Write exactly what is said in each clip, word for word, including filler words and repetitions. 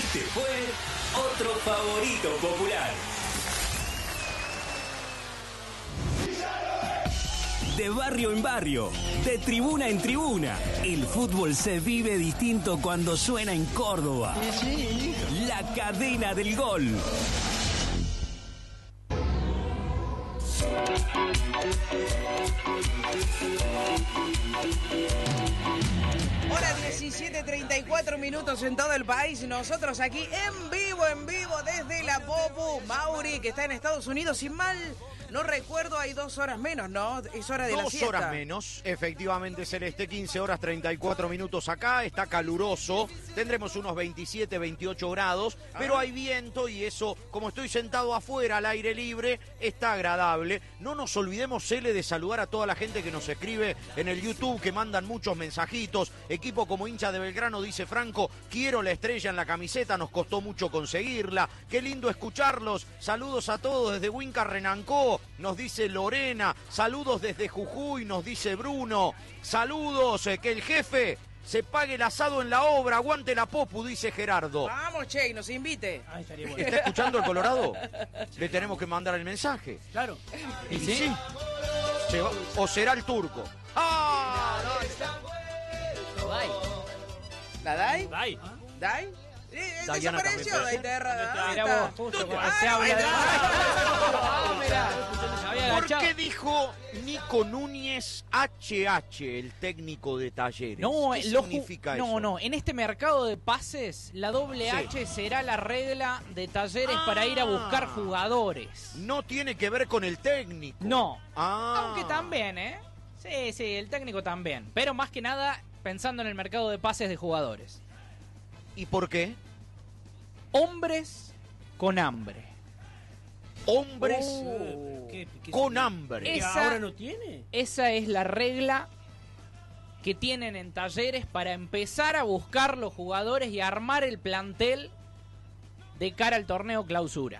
Este fue otro favorito popular. De barrio en barrio, de tribuna en tribuna, el fútbol se vive distinto cuando suena en Córdoba. La cadena del gol. Hora diecisiete treinta y cuatro minutos en todo el país. Nosotros aquí en vivo, en vivo desde la Popu. Mauri, que está en Estados Unidos, sin mal no recuerdo, hay dos horas menos, ¿no? Es hora de la siesta. Dos horas menos, efectivamente, Celeste, quince horas treinta y cuatro minutos acá, está caluroso, tendremos unos veintisiete, veintiocho grados, ah. pero hay viento y eso, como estoy sentado afuera al aire libre, está agradable. No nos olvidemos, Cele, de saludar a toda la gente que nos escribe en el YouTube, que mandan muchos mensajitos. Equipo como hincha de Belgrano, dice Franco, quiero la estrella en la camiseta, nos costó mucho conseguirla. Qué lindo escucharlos. Saludos a todos desde Huinca Renancó, nos dice Lorena. Saludos desde Jujuy, nos dice Bruno. Saludos, eh, que el jefe se pague el asado en la obra, aguante la Popu, dice Gerardo. Vamos, Che, nos invite. Ay, estaría bueno. ¿Está escuchando el Colorado? Le tenemos que mandar el mensaje. Claro. ¿Y sí? sí. Se va, o será el turco. ¡Ah! Dai. ¿La Dai? Dai. ¿Dai? Eh, Dayana desapareció también, Dai Terra. Mira vos, justo cuando se habla de... Ah, mirá. ¿Por qué dijo Nico Núñez H H, el técnico de Talleres? No, ¿Qué lo significa no, eso? No, no, en este mercado de pases, la doble Sí. H será la regla de Talleres ah. para ir a buscar jugadores. No tiene que ver con el técnico. No, ah. aunque también, ¿eh? Sí, sí, el técnico también. Pero más que nada pensando en el mercado de pases de jugadores. ¿Y por qué? Hombres con hambre. Hombres Oh. ¿Qué, qué con se... hambre. Esa- ¿Ahora no tiene? Esa es la regla que tienen en Talleres para empezar a buscar los jugadores y armar el plantel de cara al torneo clausura.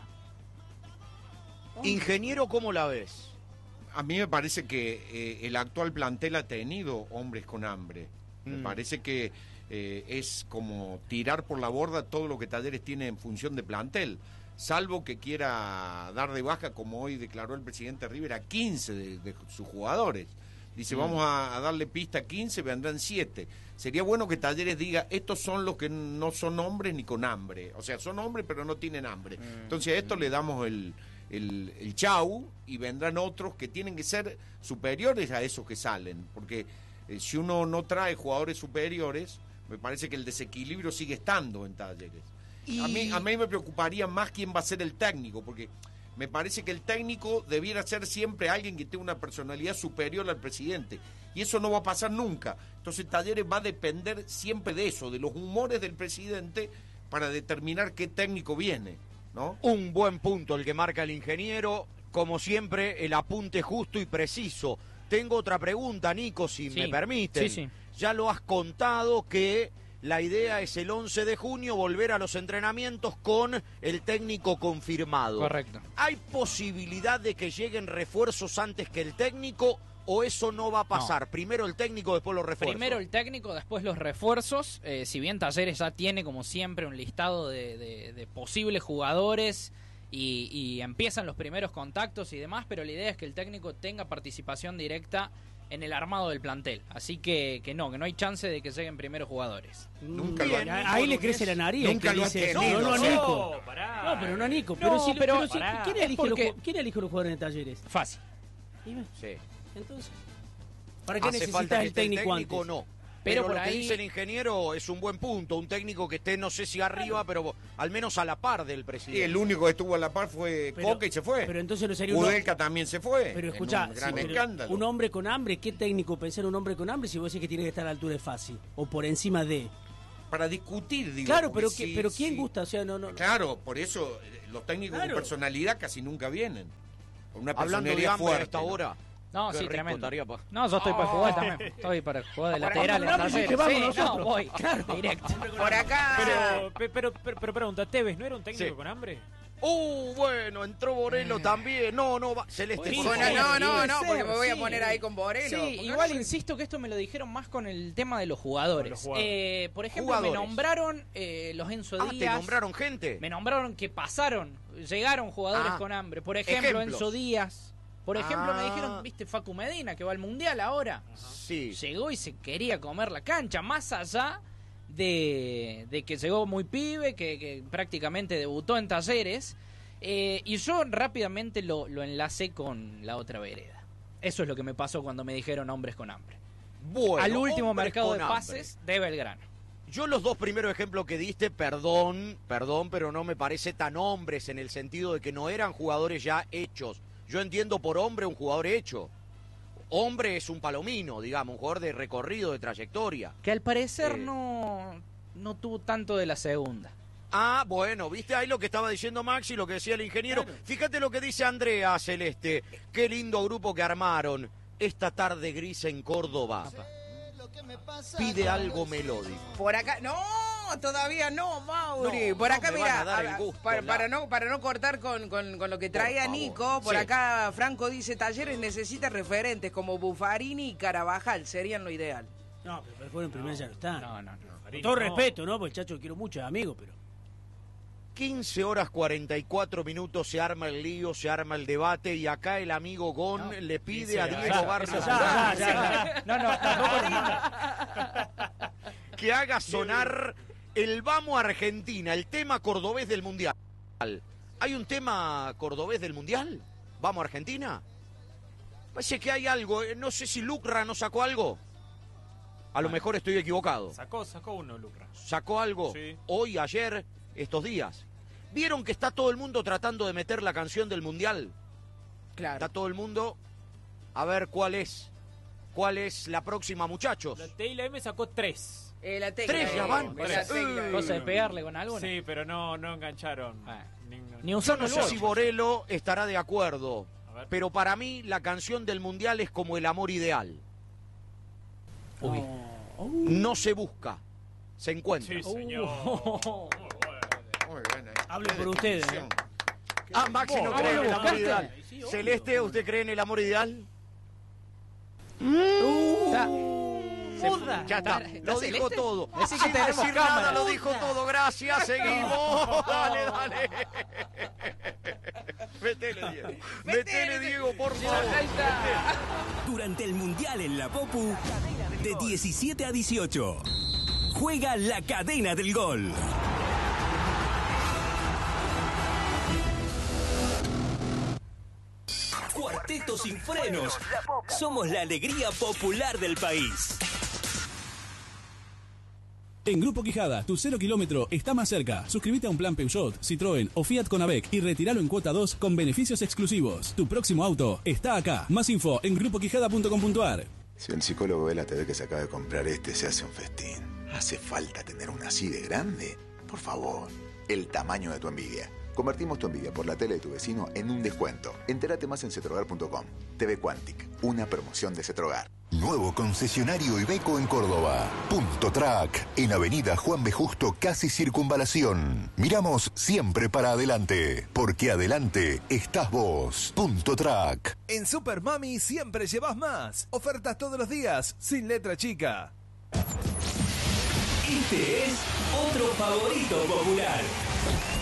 Ingeniero, ¿cómo la ves? A mí me parece que eh, el actual plantel ha tenido hombres con hambre. Me Mm. parece que eh, es como tirar por la borda todo lo que Talleres tiene en función de plantel. Salvo que quiera dar de baja, como hoy declaró el presidente River, a quince de, de sus jugadores. Dice, mm. vamos a, a darle pista a quince, vendrán siete. Sería bueno que Talleres diga, estos son los que no son hombres ni con hambre. O sea, son hombres pero no tienen hambre. Mm. Entonces a esto mm. le damos el, el, el chau y vendrán otros que tienen que ser superiores a esos que salen. Porque eh, si uno no trae jugadores superiores, me parece que el desequilibrio sigue estando en Talleres. Y... A mí, a mí me preocuparía más quién va a ser el técnico, porque me parece que el técnico debiera ser siempre alguien que tenga una personalidad superior al presidente, y eso no va a pasar nunca. Entonces Talleres va a depender siempre de eso, de los humores del presidente, para determinar qué técnico viene, ¿no? Un buen punto el que marca el ingeniero, como siempre el apunte justo y preciso. Tengo otra pregunta, Nico, si Sí. me permiten. Sí, sí. Ya lo has contado que la idea es el once de junio volver a los entrenamientos con el técnico confirmado. Correcto. ¿Hay posibilidad de que lleguen refuerzos antes que el técnico o eso no va a pasar? No. Primero el técnico, después los refuerzos. Primero el técnico, después los refuerzos. Eh, si bien Talleres ya tiene, como siempre, un listado de, de, de posibles jugadores y, y empiezan los primeros contactos y demás, pero la idea es que el técnico tenga participación directa en el armado del plantel. Así que, que no, que no hay chance de que lleguen primeros jugadores. Nunca Bien, lo han, ahí le crece la nariz. Nunca lo ha dice, tenido. no, no, No, Nico. No, pará. No, pero no Nico. No, Pero, si, pero- pero si- pará. ¿quién, Es elige porque- los, ¿quién elige los jugadores de Talleres? Fácil. Y bueno, Sí. entonces, ¿para qué Hace falta necesitas que el esté técnico, el técnico antes? no. Pero Pero, por lo que ahí- dice el ingeniero es un buen punto, un técnico que esté, no sé si arriba, pero al menos a la par del Y presidente. el único que estuvo a la par fue Pero- Coca y se fue. Pero entonces no sería un Udelka también se fue. Pero en escuchá, un gran sí, pero escándalo. un hombre con hambre, ¿qué técnico pensar un hombre con hambre si vos decís que tiene que estar a la altura de fácil? O por encima de. Para discutir, digo. Claro, porque pero, que- sí, pero ¿quién sí. gusta? O sea, no, no. Claro, por eso eh, los técnicos Claro. con personalidad casi nunca vienen. Con una Hablando de personalidad hambre fuerte. a esta ¿no? hora. No, Qué sí, rico tremendo. estaría pa- No, yo estoy para jugar también. Estoy para jugar de Por acá, lateral en no, no, Talleres. que vamos Sí, no, nosotros. voy. Claro, directo. Por acá. Pero, pe- pero, pero, pero pregunta, ¿Tevez no era un técnico Sí. con hambre? Uh, bueno, entró Borelo también. No, no, va. Celeste. Sí, por Bueno, favor. no, no, no, ser, porque me voy a sí. poner ahí con Borelo. Sí, Porque igual no sé- insisto que esto me lo dijeron más con el tema de los jugadores. Con los jugadores. Eh, por ejemplo, Jugadores. me nombraron eh, los Enzo Ah, Díaz. ¿te nombraron gente? Me nombraron que pasaron, llegaron jugadores Ah, con hambre. Por ejemplo, ejemplos. Enzo Díaz. Por ejemplo, me Ah. dijeron, viste, Facu Medina, que va al Mundial ahora. Sí. Llegó y se quería comer la cancha, más allá de, de que llegó muy pibe, que, que prácticamente debutó en Talleres. Eh, y yo rápidamente lo, lo enlacé con la otra vereda. Eso es lo que me pasó cuando me dijeron hombres con hambre. Bueno, Al último hombres mercado con de hambre. pases de Belgrano. Yo los dos primeros ejemplos que diste, perdón, perdón, pero no me parece tan hombres en el sentido de que no eran jugadores ya hechos. Yo entiendo por hombre un jugador hecho. Hombre es un palomino, digamos, un jugador de recorrido, de trayectoria. Que al parecer Eh. no, no tuvo tanto de la segunda. Ah, bueno, viste ahí lo que estaba diciendo Maxi, lo que decía el ingeniero. Fíjate lo que dice Andrea Celeste. Qué lindo grupo que armaron esta tarde gris en Córdoba. Pide algo melódico. Por acá, no, todavía no, Mauri. No, por no acá, me mira, van a dar a- el gusto, para, la- para no, para no cortar con, con- con lo que traía favor. Nico, por Sí. acá Franco dice, Talleres necesita referentes como Buffarini y Carabajal, serían lo ideal. No, pero mejor en primera ya no está. No, no, no. Con todo respeto, ¿no? Porque el Chacho lo quiero mucho, es amigo, pero... quince horas cuarenta y cuatro minutos, se arma el lío, se arma el debate y acá el amigo Gon le pide a ya, Diego ya, Barça Ya, ya, ya. No, no, tampoco. que haga sonar el Vamos a Argentina, el tema cordobés del Mundial. ¿Hay un tema cordobés del Mundial? ¿Vamos a Argentina? Parece que hay algo, eh, no sé si Lucra no sacó algo. A lo mejor estoy equivocado. Sacó, sacó uno, Lucra. ¿Sacó algo? Sí. Hoy, ayer, estos días. ¿Vieron que está todo el mundo tratando de meter la canción del Mundial? Claro. Está todo el mundo a ver cuál es. ¿Cuál es la próxima, muchachos? La T I la M sacó tres. Eh, la tecla, Tres ya eh, van. la Tres. tecla. Cosa de pegarle con alguna. Sí, pero no, no engancharon. Ah. Ninguno. Ni un Yo solo no sé gol. si Borelo estará de acuerdo, A ver. pero para mí la canción del Mundial es como el amor ideal. Uy. No se busca, se encuentra. Sí, señor. Oh. Muy bien, eh. Hablen por ustedes, ¿eh? Ah, Maxi no ¿Vos cree en lo el amor buscaste? ideal. Sí, obvio. Celeste, ¿usted cree en el amor ideal? Está- se fue. Ya está, ¿Está lo dijo Celeste? todo. Decí que Sin tenemos decir cámara. nada, lo dijo todo. Gracias, seguimos. Dale, dale. Metele, Diego. Metele, Diego, por favor. Ahí está. Durante el Mundial en la Popu, de diecisiete a dieciocho, juega la cadena del gol. Cuarteto sin frenos. Somos la alegría popular del país. En Grupo Quijada, tu cero kilómetro está más cerca. Suscríbete a un plan Peugeot, Citroën o Fiat Conavec y retíralo en cuota dos con beneficios exclusivos. Tu próximo auto está acá. Más info en grupo quijada punto com punto ar. Si el psicólogo ve la T V que se acaba de comprar este, se hace un festín. ¿Hace falta tener una así de grande? Por favor, el tamaño de tu envidia. Convertimos tu envidia por la tele de tu vecino en un descuento. Entérate más en cetrogar punto com. T V Quantic, una promoción de Cetrogar. Nuevo concesionario Iveco en Córdoba. Punto Track, en Avenida Juan B. Justo, casi Circunvalación. Miramos siempre para adelante, porque adelante estás vos. Punto Track. En Super Mami siempre llevas más. Ofertas todos los días, sin letra chica. Este es otro favorito popular.